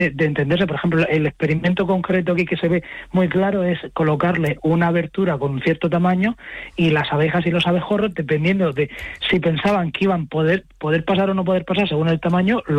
de entenderse. Por ejemplo, el experimento concreto aquí que se ve muy claro es colocarle una abertura con un cierto tamaño y las abejas y los abejorros, dependiendo de si pensaban que iban poder pasar o no poder pasar según el tamaño,